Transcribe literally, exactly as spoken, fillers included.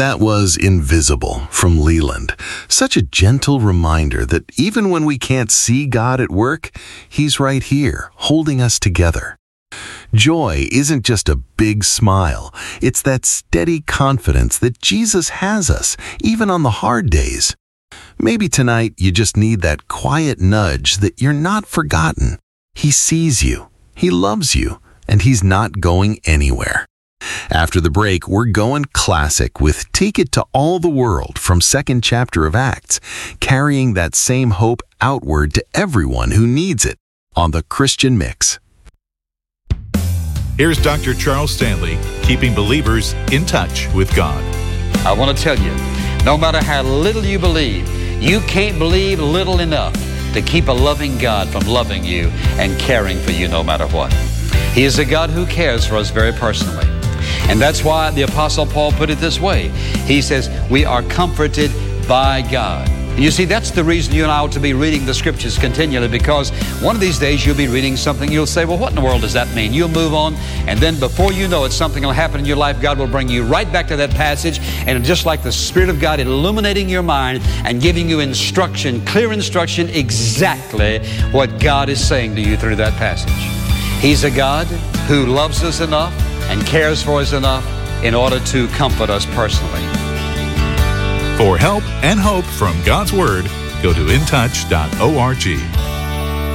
That was Invisible from Leland. Such a gentle reminder that even when we can't see God at work, He's right here, holding us together. Joy isn't just a big smile. It's that steady confidence that Jesus has us, even on the hard days. Maybe tonight you just need that quiet nudge that you're not forgotten. He sees you, He loves you, and He's not going anywhere. After the break, we're going classic with Take It to All the World from second chapter of Acts, carrying that same hope outward to everyone who needs it on the Christian Mix. Here's Doctor Charles Stanley, keeping believers in touch with God. I want to tell you, no matter how little you believe, you can't believe little enough to keep a loving God from loving you and caring for you no matter what. He is a God who cares for us very personally. And that's why the Apostle Paul put it this way. He says, we are comforted by God. And you see, that's the reason you and I ought to be reading the Scriptures continually, because one of these days you'll be reading something, you'll say, well, what in the world does that mean? You'll move on, and then before you know it, something will happen in your life. God will bring you right back to that passage, and just like the Spirit of God illuminating your mind and giving you instruction, clear instruction, exactly what God is saying to you through that passage. He's a God who loves us enough and cares for us enough in order to comfort us personally. For help and hope from God's Word, go to in touch dot org.